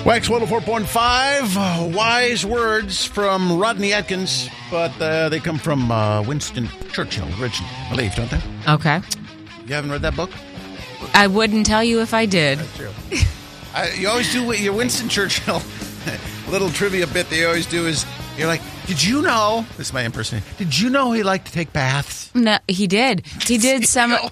Wax 104.5, wise words from Rodney Atkins, but they come from Winston Churchill originally, I believe, don't they? Okay. You haven't read that book? I wouldn't tell you if I did. That's true. You always do your Winston Churchill little trivia bit they always do is, you're like, did you know, this is my impersonation, did you know he liked to take baths? No, he did. He did some of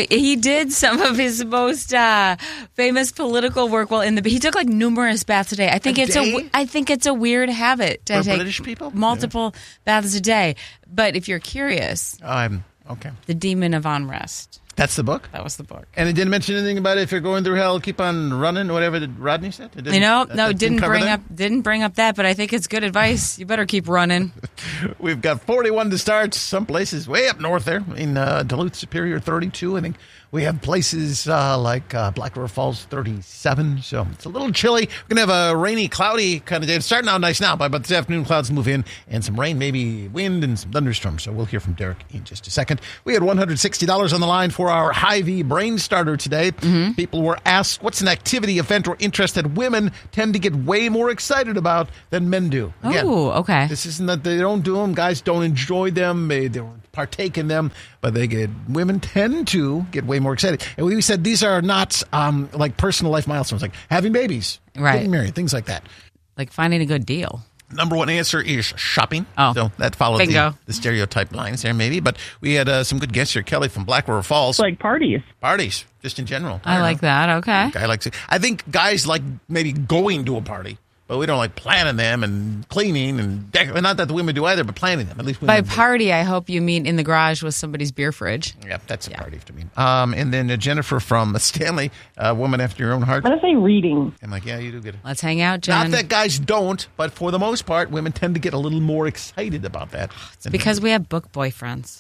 his most famous political work while in the. He took like numerous baths a day. I think it's a weird habit to take British people? multiple baths a day. But if you're curious, okay. The Demon of Unrest. That's the book? That was the book. And it didn't mention anything about if you're going through hell, keep on running, whatever Rodney said? It didn't bring up that, but I think it's good advice. You better keep running. We've got 41 to start. Some places way up north there in Duluth, Superior, 32. I think we have places like Black River Falls, 37. So it's a little chilly. We're going to have a rainy, cloudy kind of day. It's starting out nice now, but this afternoon clouds move in and some rain, maybe wind and some thunderstorms. So we'll hear from Derek in just a second. We had $160 on the line for our Hy-Vee brain starter today. Mm-hmm. People were asked, what's an activity, event, or interest that women tend to get way more excited about than men do? Again, okay. This isn't that they don't do them. Guys don't enjoy them. They don't partake in them, but women tend to get way more excited. And we said these are not like personal life milestones, like having babies, getting married, things like that. Like finding a good deal. Number one answer is shopping. Oh, so that followed the stereotype lines there, maybe. But we had some good guests here. Kelly from Black River Falls. Like parties. Parties, just in general. I like that. Okay. I think guys like maybe going to a party, but we don't like planning them and cleaning and not that the women do either, but planning them. At least by party, I hope you mean in the garage with somebody's beer fridge. Yeah, that's a party to me. And then Jennifer from Stanley, a woman after your own heart. I'm going to say reading. I'm like, yeah, you do get it. Let's hang out, Jen. Not that guys don't, but for the most part, women tend to get a little more excited about that. It's because we have book boyfriends.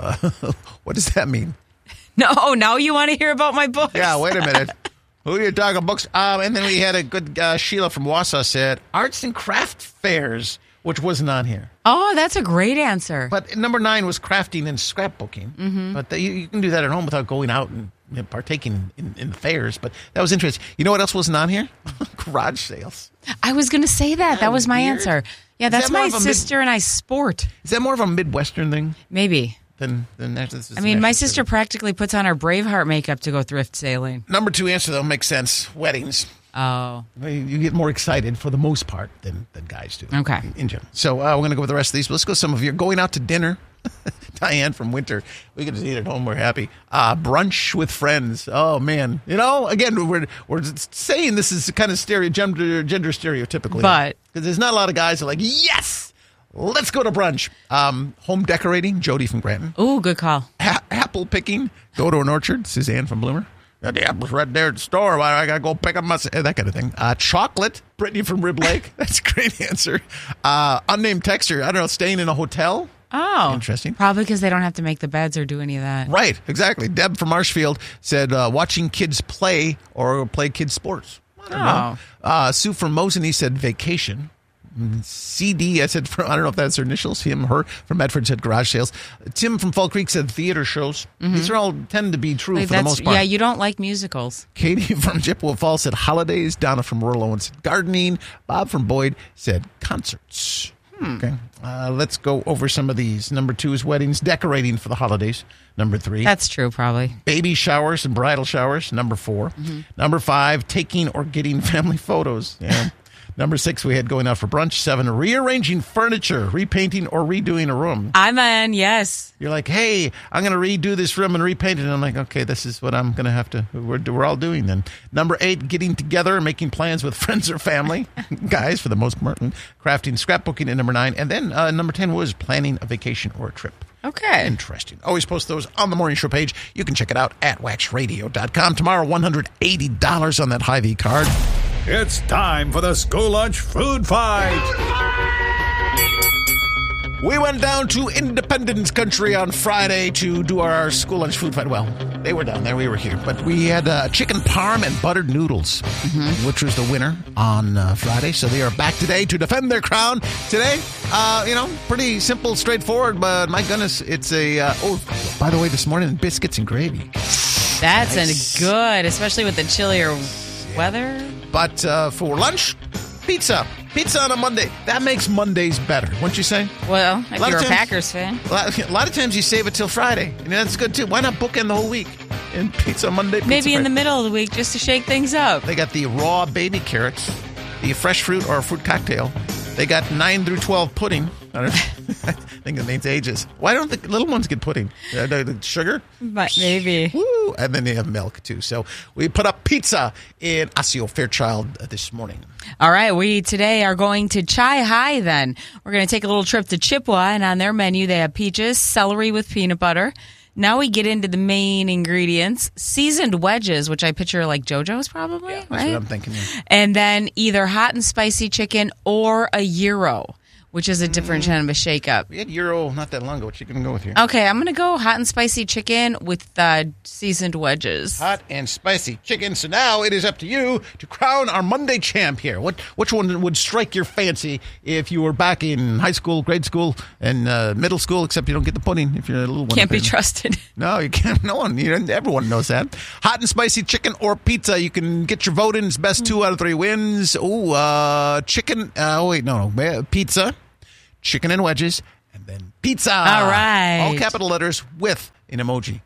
What does that mean? No, now you want to hear about my books. Yeah, wait a minute. Who are you talking books? And then we had a good Sheila from Wausau said arts and craft fairs, which wasn't on here. Oh, that's a great answer. But number 9 was crafting and scrapbooking. Mm-hmm. But you can do that at home without going out and partaking in the fairs. But that was interesting. You know what else wasn't on here? Garage sales. I was going to say that. That was my answer. Yeah, that's my sister and I's sport. Is that more of a Midwestern thing? Maybe. My sister practically puts on her Braveheart makeup to go thrift sailing. Number 2 answer, though, makes sense. Weddings. Oh. You get more excited for the most part than guys do. Okay. In general. So we're going to go with the rest of these. But let's go some of you. Going out to dinner. Diane from Winter. We can just eat at home. We're happy. Brunch with friends. Oh, man. Again, we're saying this is kind of gender stereotypically. But. Because there's not a lot of guys who are like, yes! Let's go to brunch. Home decorating, Jody from Granton. Ooh, good call. Apple picking, go to an orchard, Suzanne from Bloomer. The apple's right there at the store. Why I got to go pick them? That kind of thing. Chocolate, Brittany from Rib Lake. That's a great answer. Unnamed texter, I don't know, staying in a hotel. Oh. Interesting. Probably because they don't have to make the beds or do any of that. Right, exactly. Deb from Marshfield said watching kids play or play kids sports. I don't know. Sue from Mosinee said vacation. CD, I said, I don't know if that's her initials. Him, her from Medford said garage sales. Tim from Fall Creek said theater shows. Mm-hmm. These are all tend to be true for the most part. Yeah, you don't like musicals. Katie from Chippewa Falls said holidays. Donna from Rural Owens said gardening. Bob from Boyd said concerts. Okay, let's go over some of these. Number 2 is weddings, decorating for the holidays. Number 3. That's true, probably. Baby showers and bridal showers. Number 4. Mm-hmm. Number 5, taking or getting family photos. Yeah. Number 6, we had going out for brunch. 7, rearranging furniture, repainting or redoing a room. I'm in, yes. You're like, hey, I'm going to redo this room and repaint it. And I'm like, okay, this is what I'm going to have to, we're all doing then. Number 8, getting together, making plans with friends or family. Guys, for the most part, crafting, scrapbooking. And number 9. And then number 10 was planning a vacation or a trip. Okay. Interesting. Always post those on the morning show page. You can check it out at waxradio.com. Tomorrow, $180 on that Hy-Vee card. It's time for the school lunch food fight. We went down to Independence Country on Friday to do our school lunch food fight. Well, they were down there, we were here. But we had chicken parm and buttered noodles, which was the winner on Friday. So they are back today to defend their crown. Today, pretty simple, straightforward, but my goodness, it's by the way, this morning, biscuits and gravy. That's good, especially with the chilier weather. But for lunch, pizza. Pizza on a Monday. That makes Mondays better, wouldn't you say? Well, if you're a Packers fan. A lot of times you save it till Friday. And that's good, too. Why not bookend the whole week? And pizza Monday, pizza Maybe in Friday. the middle of the week just to shake things up. They got the raw baby carrots, the fresh fruit or fruit cocktail. They got 9 through 12 pudding. I think it means ages. Why don't the little ones get pudding? The sugar? But maybe. Woo! And then they have milk, too. So we put up pizza in Osseo Fairchild this morning. All right, we today are going to Chai High then. We're going to take a little trip to Chippewa, and on their menu they have peaches, celery with peanut butter. Now we get into the main ingredients, seasoned wedges, which I picture like JoJo's probably, That's right? what I'm thinking. Yeah. And then either hot and spicy chicken or a gyro, which is a different kind of a shake-up. We had Euro not that long ago. What you going to go with here? Okay, I'm going to go hot and spicy chicken with seasoned wedges. Hot and spicy chicken. So now it is up to you to crown our Monday champ here. Which one would strike your fancy if you were back in high school, grade school, and middle school, except you don't get the pudding if you're a little one. Can't be trusted. No, you can't. No one. Everyone knows that. Hot and spicy chicken or pizza. You can get your vote in. It's best 2 out of 3 wins. Chicken. Pizza, chicken and wedges, and then pizza. All right. All capital letters with an emoji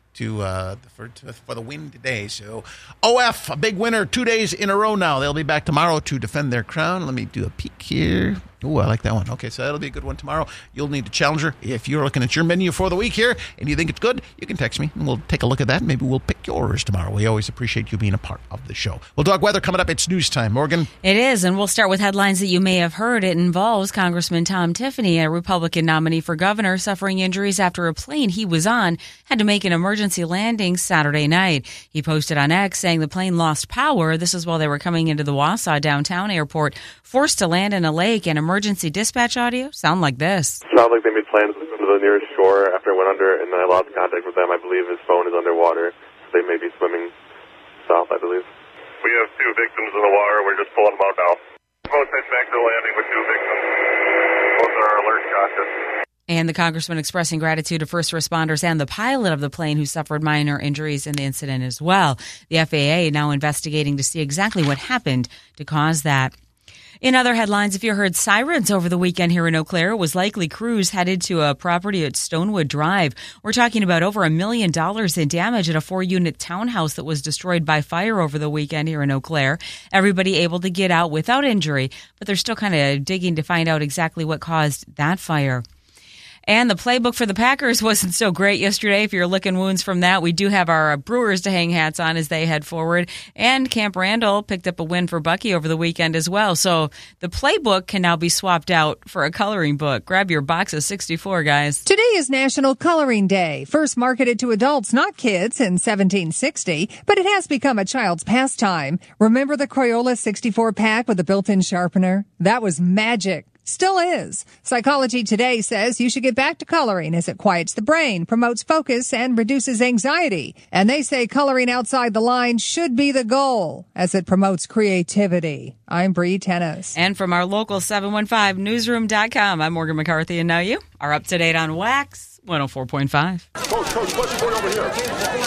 for the win today. So OF, a big winner 2 days in a row now. They'll be back tomorrow to defend their crown. Let me do a peek here. Oh, I like that one. Okay, so that'll be a good one tomorrow. You'll need a challenger. If you're looking at your menu for the week here and you think it's good, you can text me and we'll take a look at that. Maybe we'll pick yours tomorrow. We always appreciate you being a part of the show. Well, dog weather coming up. It's news time. Morgan? It is, and we'll start with headlines that you may have heard. It involves Congressman Tom Tiffany, a Republican nominee for governor, suffering injuries after a plane he was on had to make an emergency landing Saturday night. He posted on X saying the plane lost power. This is while they were coming into the Wausau downtown airport, forced to land in a lake, and emergency dispatch audio sound like this. Sounds like they made plans to go to the nearest shore after it went under, and I lost contact with them. I believe his phone is underwater, so they may be swimming south, I believe. We have 2 victims in the water. We're just pulling them out now. Both head back to the landing with 2 victims. Both are alert conscious. And the congressman expressing gratitude to first responders and the pilot of the plane who suffered minor injuries in the incident as well. The FAA now investigating to see exactly what happened to cause that. In other headlines, if you heard sirens over the weekend here in Eau Claire, it was likely crews headed to a property at Stonewood Drive. We're talking about over $1 million in damage at a 4-unit townhouse that was destroyed by fire over the weekend here in Eau Claire. Everybody able to get out without injury, but they're still kind of digging to find out exactly what caused that fire. And the playbook for the Packers wasn't so great yesterday. If you're licking wounds from that, we do have our Brewers to hang hats on as they head forward. And Camp Randall picked up a win for Bucky over the weekend as well. So the playbook can now be swapped out for a coloring book. Grab your box of 64, guys. Today is National Coloring Day, first marketed to adults, not kids, in 1760, but it has become a child's pastime. Remember the Crayola 64 pack with a built-in sharpener? That was magic. Still is. Psychology Today says you should get back to coloring as it quiets the brain, promotes focus, and reduces anxiety. And they say coloring outside the lines should be the goal as it promotes creativity. I'm Bree Tennis. And from our local 715newsroom.com, I'm Morgan McCarthy, and now you are up to date on Wax 104.5. Coach, what's going over here?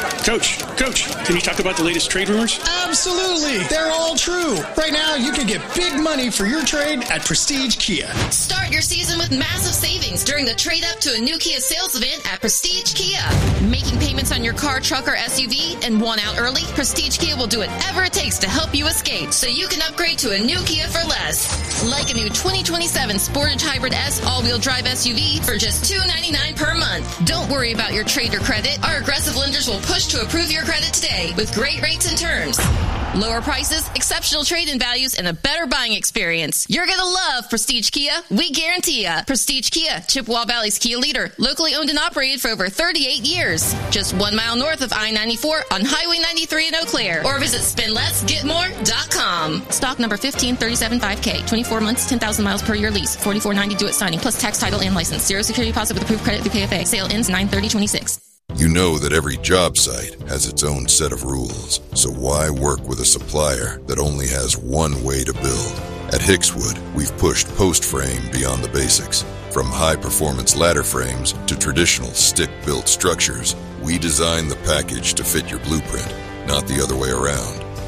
Coach, can you talk about the latest trade rumors? Absolutely. They're all true. Right now, you can get big money for your trade at Prestige Kia. Start your season with massive savings during the trade up to a new Kia sales event at Prestige Kia. Making payments on your car, truck, or SUV and want out early? Prestige Kia will do whatever it takes to help you escape so you can upgrade to a new Kia for less. Like a new 2027 Sportage Hybrid S all-wheel drive SUV for just $299 per month. Don't worry about your trade or credit. Our aggressive lenders will push to approve your credit today with great rates and terms. Lower prices, exceptional trade-in values, and a better buying experience. You're going to love Prestige Kia. We guarantee ya. Prestige Kia, Chippewa Valley's Kia leader. Locally owned and operated for over 38 years. Just 1 mile north of I-94 on Highway 93 in Eau Claire. Or visit spendlessgetmore.com. Stock number 15375K. 24 months, 10,000 miles per year lease. $44.90 due at signing, plus tax, title, and license. Zero security deposit with approved credit through KFA. Sale ends 9/30/26. You know that every job site has its own set of rules, so why work with a supplier that only has one way to build? At Hickswood, we've pushed post frame beyond the basics. From high-performance ladder frames to traditional stick-built structures, we design the package to fit your blueprint, not the other way around.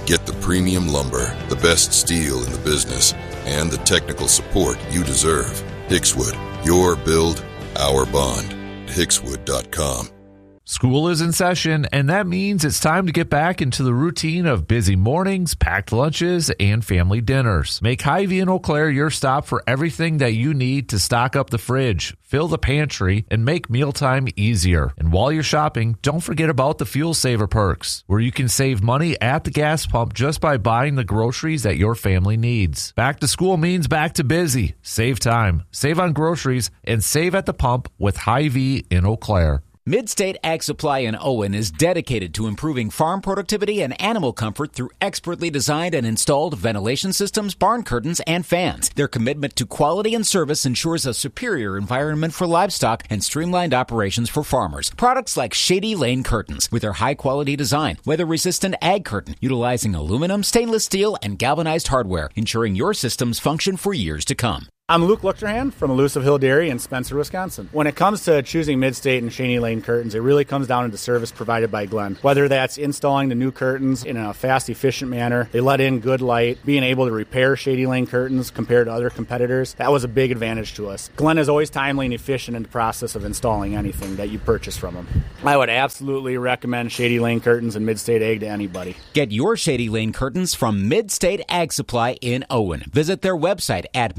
Get the premium lumber, the best steel in the business, and the technical support you deserve. Hickswood, your build, our bond. Hickswood.com. School is in session, and that means it's time to get back into the routine of busy mornings, packed lunches, and family dinners. Make Hy-Vee in Eau Claire your stop for everything that you need to stock up the fridge, fill the pantry, and make mealtime easier. And while you're shopping, don't forget about the Fuel Saver perks, where you can save money at the gas pump just by buying the groceries that your family needs. Back to school means back to busy. Save time, save on groceries, and save at the pump with Hy-Vee in Eau Claire. Midstate Ag Supply in Owen is dedicated to improving farm productivity and animal comfort through expertly designed and installed ventilation systems, barn curtains, and fans. Their commitment to quality and service ensures a superior environment for livestock and streamlined operations for farmers. Products like Shady Lane Curtains, with their high-quality design, weather-resistant ag curtain, utilizing aluminum, stainless steel, and galvanized hardware, ensuring your systems function for years to come. I'm Luke Luchterhan from Elusive Hill Dairy in Spencer, Wisconsin. When it comes to choosing Midstate and Shady Lane curtains, it really comes down to the service provided by Glenn. Whether that's installing the new curtains in a fast, efficient manner, they let in good light, being able to repair Shady Lane curtains compared to other competitors, that was a big advantage to us. Glenn is always timely and efficient in the process of installing anything that you purchase from him. I would absolutely recommend Shady Lane curtains and Midstate Ag to anybody. Get your Shady Lane curtains from Midstate Ag Supply in Owen. Visit their website at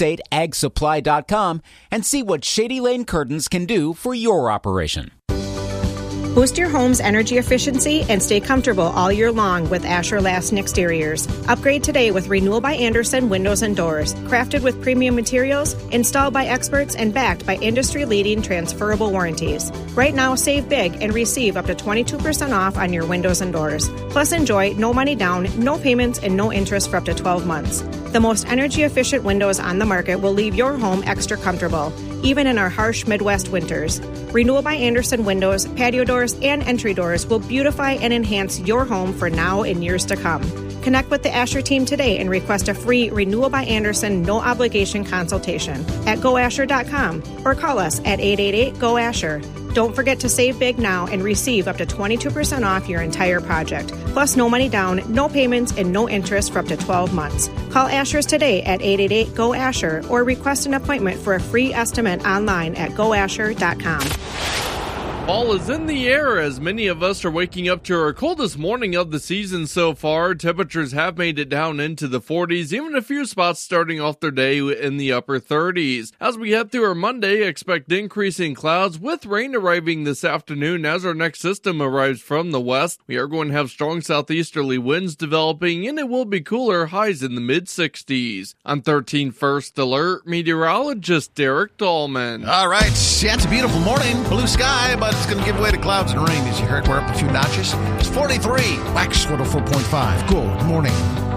midstateagsupply.com and see what Shady Lane curtains can do for your operation. Boost your home's energy efficiency and stay comfortable all year long with Asher Lasten Exteriors. Upgrade today with Renewal by Andersen windows and doors. Crafted with premium materials, installed by experts, and backed by industry-leading transferable warranties. Right now, save big and receive up to 22% off on your windows and doors. Plus, enjoy no money down, no payments, and no interest for up to 12 months. The most energy-efficient windows on the market will leave your home extra comfortable, even in our harsh Midwest winters. Renewal by Andersen windows, patio doors, and entry doors will beautify and enhance your home for now and years to come. Connect with the Asher team today and request a free Renewal by Andersen no-obligation consultation at goasher.com or call us at 888-GO-ASHER. Don't forget to save big now and receive up to 22% off your entire project. Plus, no money down, no payments, and no interest for up to 12 months. Call Asher's today at 888-GO-ASHER or request an appointment for a free estimate online at goasher.com. Fall is in the air as many of us are waking up to our coldest morning of the season so far. Temperatures have made it down into the 40s, even a few spots starting off their day in the upper 30s. As we head through our Monday, expect increasing clouds with rain arriving this afternoon as our next system arrives from the west. We are going to have strong southeasterly winds developing, and it will be cooler, highs in the mid-60s. I'm 13 First Alert meteorologist Derek Dahlman. All right, yeah, it's a beautiful morning, blue sky, but it's going to give way to clouds and rain. As you heard, we're up a few notches. It's 43. Wax 104.5. Good morning.